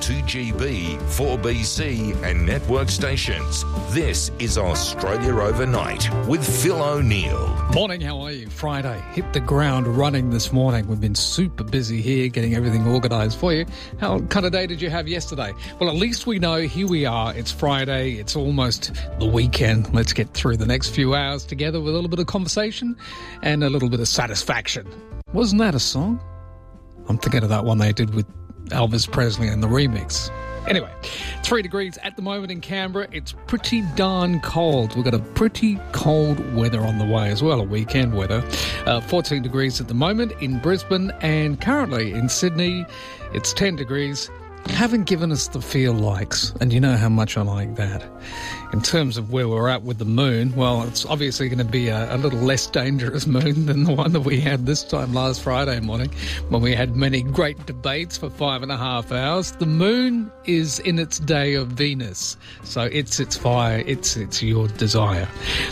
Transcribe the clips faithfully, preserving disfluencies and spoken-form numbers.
two G B, four B C and network stations. This is Australia Overnight with Phil O'Neill. Morning, how are you? Friday. Hit the ground running this morning. We've been super busy here getting everything organised for you. How kind of day did you have yesterday? Well, at least we know here we are. It's Friday. It's almost the weekend. Let's get through the next few hours together with a little bit of conversation and a little bit of satisfaction. Wasn't that a song? I'm thinking of that one they did with Elvis Presley and the remix. Anyway, three degrees at the moment in Canberra. It's pretty darn cold. We've got a pretty cold weather on the way as well, a weekend weather. Uh, fourteen degrees at the moment in Brisbane, and currently in Sydney, it's ten degrees. Haven't given us the feel likes, and you know how much I like that. In terms of where we're at with the moon, well, it's obviously going to be a, a little less dangerous moon than the one that we had this time last Friday morning when we had many great debates for five and a half hours. The moon is in its day of Venus, so it's its fire, it's, it's your desire.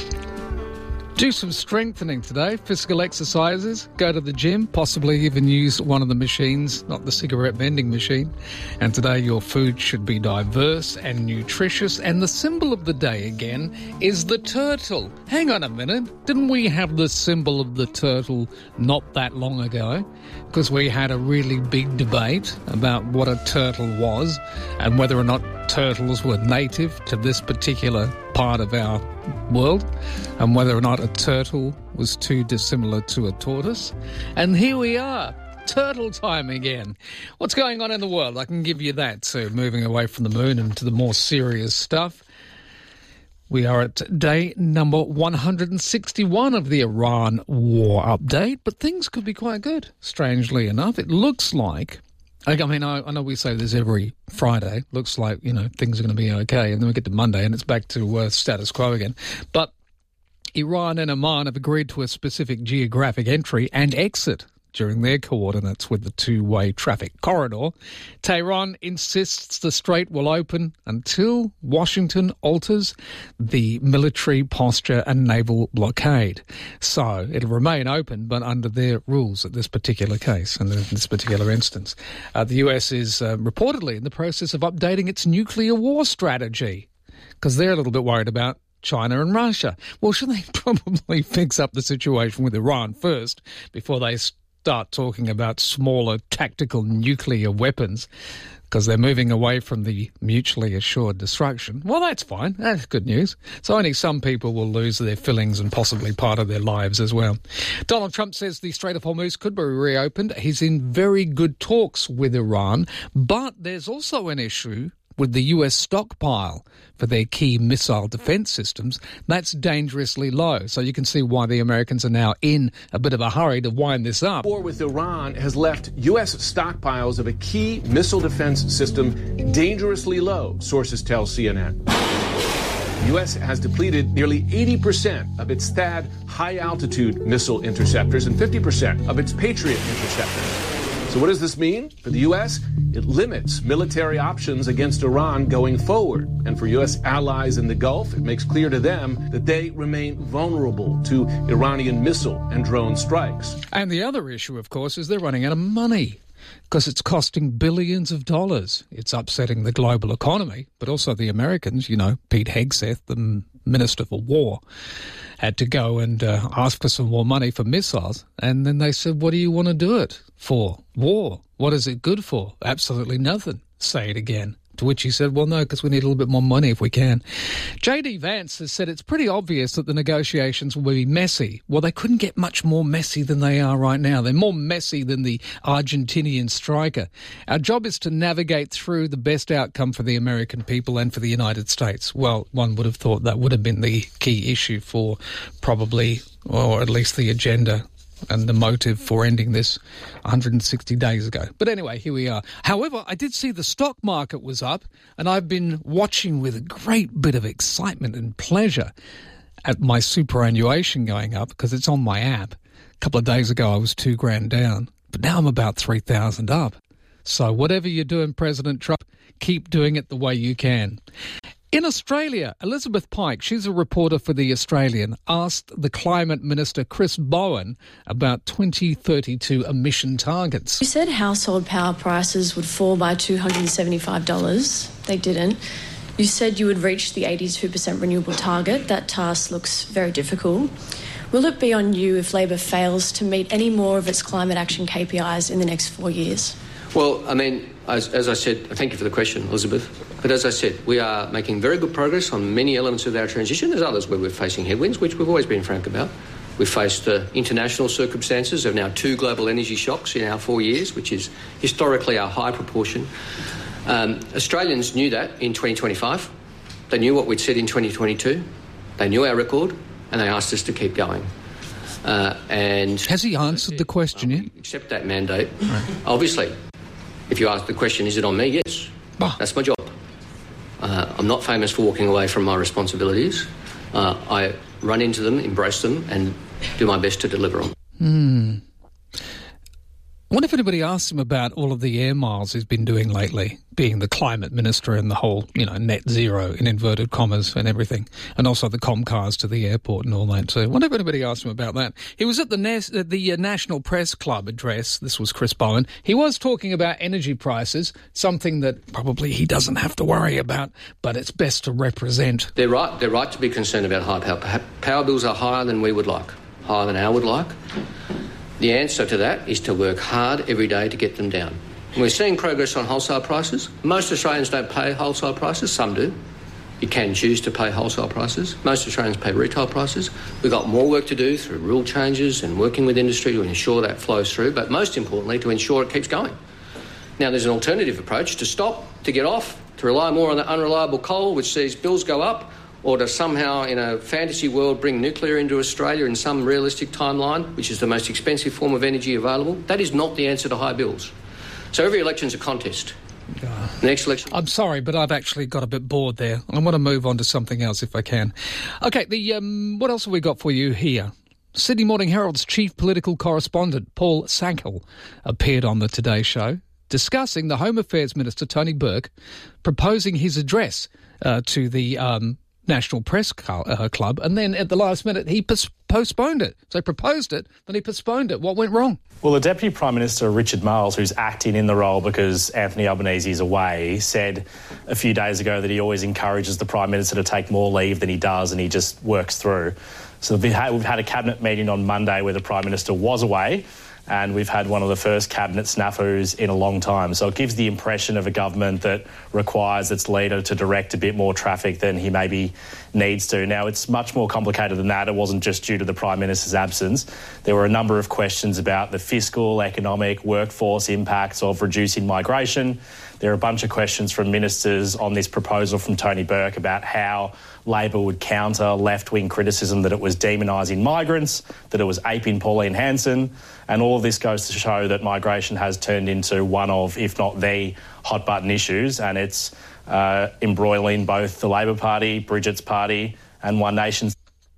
Do some strengthening today, physical exercises, go to the gym, possibly even use one of the machines, not the cigarette vending machine. And today your food should be diverse and nutritious. And the symbol of the day again is the turtle. Hang on a minute, didn't we have the symbol of the turtle not that long ago? Because we had a really big debate about what a turtle was and whether or not turtles were native to this particular part of our world and whether or not a turtle was too dissimilar to a tortoise. And here we are, turtle time again. What's going on in the world? I can give you that too, moving away from the moon and to the more serious stuff. We are at day number one hundred sixty-one of the Iran war update, but things could be quite good, strangely enough. It looks like, I mean, I, I know we say this every Friday, looks like, you know, things are going to be okay, and then we get to Monday and it's back to uh, status quo again. But Iran and Oman have agreed to a specific geographic entry and exit during their coordinates with the two-way traffic corridor. Tehran insists the strait will open until Washington alters the military posture and naval blockade. So it'll remain open, but under their rules at this particular case and in this particular instance. Uh, the U S is uh, reportedly in the process of updating its nuclear war strategy because they're a little bit worried about China and Russia. Well, should they probably fix up the situation with Iran first before they start talking about smaller tactical nuclear weapons, because they're moving away from the mutually assured destruction? Well, that's fine. That's good news. So only some people will lose their fillings and possibly part of their lives as well. Donald Trump says the Strait of Hormuz could be reopened. He's in very good talks with Iran, but there's also an issue with the U S stockpile for their key missile defence systems. That's dangerously low. So you can see why the Americans are now in a bit of a hurry to wind this up. War with Iran has left U S stockpiles of a key missile defence system dangerously low, sources tell C N N. The U S has depleted nearly eighty percent of its THAAD high-altitude missile interceptors and fifty percent of its Patriot interceptors. So what does this mean for the U S? It limits military options against Iran going forward. And for U S allies in the Gulf, it makes clear to them that they remain vulnerable to Iranian missile and drone strikes. And the other issue, of course, is they're running out of money because it's costing billions of dollars. It's upsetting the global economy, but also the Americans. You know, Pete Hegseth, the Minister for War, had to go and uh, ask for some more money for missiles. And then they said, what do you want to do it for? War. What is it good for? Absolutely nothing. Say it again. To which he said, well, no, because we need a little bit more money if we can. J D Vance has said it's pretty obvious that the negotiations will be messy. Well, they couldn't get much more messy than they are right now. They're more messy than the Argentinian striker. Our job is to navigate through the best outcome for the American people and for the United States. Well, one would have thought that would have been the key issue for probably, or at least the agenda and the motive for ending this one hundred sixty days ago. But anyway, here we are. However, I did see the stock market was up, and I've been watching with a great bit of excitement and pleasure at my superannuation going up because it's on my app. A couple of days ago, I was two grand down, but now I'm about three thousand up. So whatever you're doing, President Trump, keep doing it the way you can. In Australia, Elizabeth Pike, she's a reporter for The Australian, asked the Climate Minister Chris Bowen about twenty thirty-two emission targets. You said household power prices would fall by two hundred seventy-five dollars. They didn't. You said you would reach the eighty-two percent renewable target. That task looks very difficult. Will it be on you if Labor fails to meet any more of its climate action K P Is in the next four years? Well, I mean, as, as I said, thank you for the question, Elizabeth. But as I said, we are making very good progress on many elements of our transition. There's others where we're facing headwinds, which we've always been frank about. We've faced the international circumstances of now two global energy shocks in our four years, which is historically our high proportion. Um, Australians knew that in twenty twenty-five. They knew what we'd said in twenty twenty-two. They knew our record, and they asked us to keep going. Uh, and Has he answered the question yet? Accept that mandate. Right. Obviously, if you ask the question, is it on me? Yes. Oh. That's my job. Uh, I'm not famous for walking away from my responsibilities. Uh, I run into them, embrace them, and do my best to deliver on. Hmm. I wonder if anybody asked him about all of the air miles he's been doing lately, being the climate minister and the whole, you know, net zero in inverted commas and everything, and also the Comcars to the airport and all that. So I wonder if anybody asked him about that. He was at the, Nas- the uh, National Press Club address. This was Chris Bowen. He was talking about energy prices, something that probably he doesn't have to worry about, but it's best to represent. They're right. They're right to be concerned about high power. Power bills are higher than we would like, higher than I would like. The answer to that is to work hard every day to get them down. And we're seeing progress on wholesale prices. Most Australians don't pay wholesale prices. Some do. You can choose to pay wholesale prices. Most Australians pay retail prices. We've got more work to do through rule changes and working with industry to ensure that flows through, but most importantly, to ensure it keeps going. Now, there's an alternative approach to stop, to get off, to rely more on the unreliable coal, which sees bills go up, or to somehow, in a fantasy world, bring nuclear into Australia in some realistic timeline, which is the most expensive form of energy available. That is not the answer to high bills. So every election's a contest. Uh, the next election... I'm sorry, but I've actually got a bit bored there. I want to move on to something else if I can. OK, the um, what else have we got for you here? Sydney Morning Herald's chief political correspondent, Paul Sankel, appeared on the Today Show discussing the Home Affairs Minister, Tony Burke, proposing his address uh, to the... Um, National Press Club, and then at the last minute he pos- postponed it. So he proposed it, then he postponed it. What went wrong? Well, the Deputy Prime Minister, Richard Marles, who's acting in the role because Anthony Albanese is away, said a few days ago that he always encourages the Prime Minister to take more leave than he does, and he just works through. So we've had, we've had a Cabinet meeting on Monday where the Prime Minister was away, and we've had one of the first cabinet snafus in a long time. So it gives the impression of a government that requires its leader to direct a bit more traffic than he maybe needs to. Now, it's much more complicated than that. It wasn't just due to the Prime Minister's absence. There were a number of questions about the fiscal, economic, workforce impacts of reducing migration. There are a bunch of questions from ministers on this proposal from Tony Burke about how Labor would counter left-wing criticism that it was demonising migrants, that it was aping Pauline Hanson, and all of this goes to show that migration has turned into one of, if not the, hot-button issues, and it's uh, embroiling both the Labor Party, Bridget's party and One Nation's.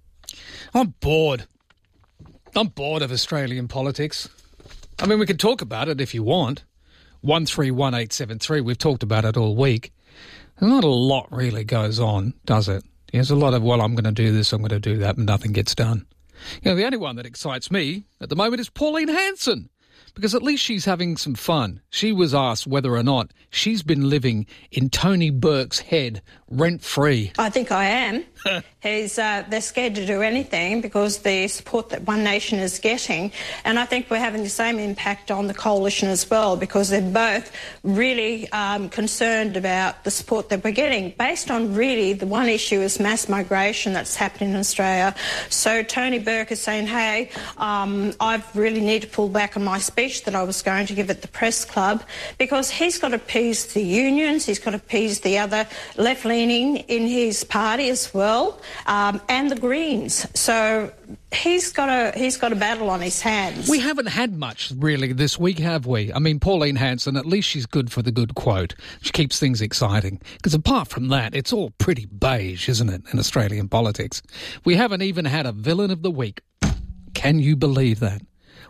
I'm bored. I'm bored of Australian politics. I mean, we can talk about it if you want. one three one eight seven three, we've talked about it all week. Not a lot really goes on, does it? There's a lot of, well, I'm going to do this, I'm going to do that, and nothing gets done. You know, the only one that excites me at the moment is Pauline Hanson, because at least she's having some fun. She was asked whether or not she's been living in Tony Burke's head rent-free. I think I am. He's, uh, they're scared to do anything because the support that One Nation is getting, and I think we're having the same impact on the coalition as well, because they're both really um, concerned about the support that we're getting based on really the one issue is mass migration that's happening in Australia. So Tony Burke is saying, hey, um, I really need to pull back on my speech that I was going to give at the press club, because he's got to appease the unions, he's got to appease the other left-leaning in his party as well, um, and the Greens. So he's got a he's got a battle on his hands. We haven't had much really this week, have we? I mean, Pauline Hanson, at least she's good for the good quote. She keeps things exciting. Because apart from that, it's all pretty beige, isn't it, in Australian politics? We haven't even had a villain of the week. Can you believe that?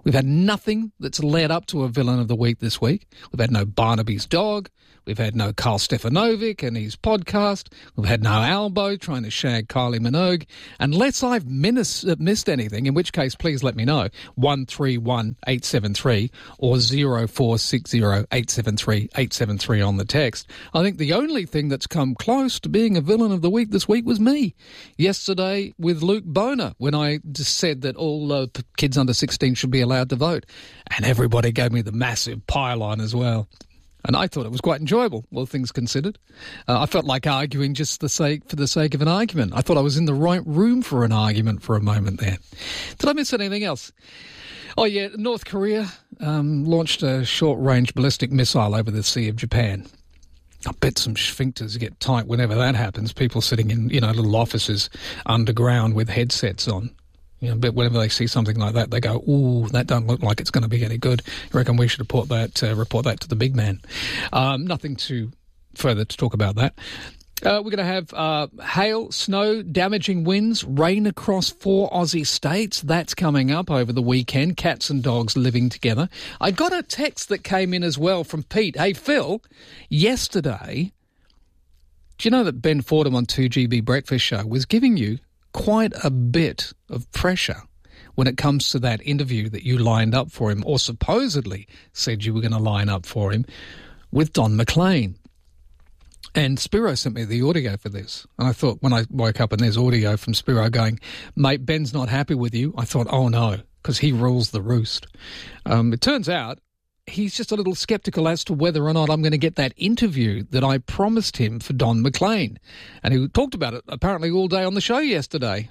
We've had nothing that's led up to a villain of the week this week. We've had no Barnaby's dog. We've had no Carl Stefanovic and his podcast. We've had no Albo trying to shag Kylie Minogue. Unless I've minis- missed anything, in which case please let me know. one three one eight seven three or zero four six zero eight seven three eight seven three on the text. I think the only thing that's come close to being a villain of the week this week was me. Yesterday with Luke Boner, when I just said that all uh, kids under sixteen should be allowed to vote. And everybody gave me the massive pile-on as well. And I thought it was quite enjoyable, all things considered. Uh, I felt like arguing just the sake for the sake of an argument. I thought I was in the right room for an argument for a moment there. Did I miss anything else? Oh, yeah, North Korea um, launched a short-range ballistic missile over the Sea of Japan. I bet some sphincters get tight whenever that happens. People sitting in, you know, little offices underground with headsets on. You know, but whenever they see something like that, they go, ooh, that doesn't look like it's going to be any good. I reckon we should report that, uh, report that to the big man. Um, nothing too further to talk about that. Uh, we're going to have uh, hail, snow, damaging winds, rain across four Aussie states. That's coming up over the weekend. Cats and dogs living together. I got a text that came in as well from Pete. Hey, Phil, yesterday, do you know that Ben Fordham on two G B Breakfast Show was giving you quite a bit of pressure when it comes to that interview that you lined up for him, or supposedly said you were going to line up for him, with Don McLean. And Spiro sent me the audio for this. And I thought, when I woke up and there's audio from Spiro going, mate, Ben's not happy with you, I thought, oh no, because he rules the roost. Um, it turns out he's just a little sceptical as to whether or not I'm going to get that interview that I promised him for Don McLean. And he talked about it apparently all day on the show yesterday.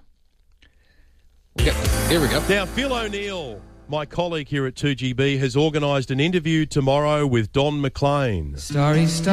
We'll here we go. Now, Phil O'Neill, my colleague here at two G B, has organised an interview tomorrow with Don McLean. Starry, starry.